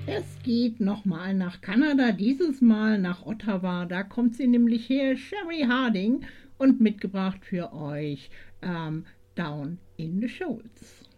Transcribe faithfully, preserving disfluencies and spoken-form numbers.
Es geht nochmal nach Kanada, dieses Mal nach Ottawa. Da kommt sie nämlich her, Sherry Harding, und mitgebracht für euch ähm, Down in the Shoals.